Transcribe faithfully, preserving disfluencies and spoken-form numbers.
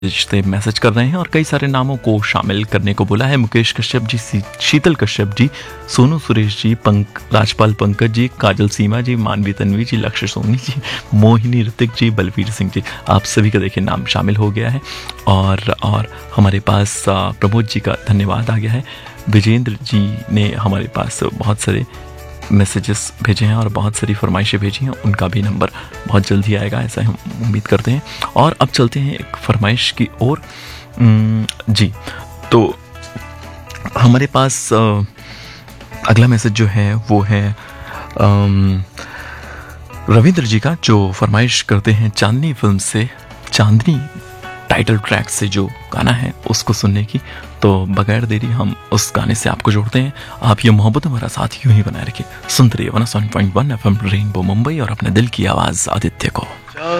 से मैसेज कर रहे हैं और कई सारे नामों को शामिल करने को बोला है। मुकेश कश्यप जी, शीतल कश्यप जी, सोनू सुरेश जी, पंक राजपाल पंकज जी, काजल सीमा जी, मानवी तन्वी जी, लक्ष्य सोनी जी, मोहिनी ऋतिक जी, बलवीर सिंह जी, आप सभी का देखिए नाम शामिल हो गया है। और और हमारे पास प्रमोद जी का धन्यवाद आ गया है। विजेंद्र जी ने हमारे पास बहुत सारे मैसेजेस भेजे हैं और बहुत सारी फरमाइशें भेजी हैं, उनका भी नंबर बहुत जल्दी आएगा, ऐसा हम उम्मीद करते हैं। और अब चलते हैं एक फरमाइश की ओर जी। तो हमारे पास अगला मैसेज जो है वो है रविंद्र जी का, जो फरमाइश करते हैं चांदनी फिल्म से चांदनी टाइटल ट्रैक से जो गाना है उसको सुनने की। तो बगैर देरी हम उस गाने से आपको जोड़ते हैं। आप ये मोहब्बत हमारा साथ यूं ही बनाए रखिए। सुनते रहिए one point one F M rainbow Mumbai और अपने दिल की आवाज आदित्य को।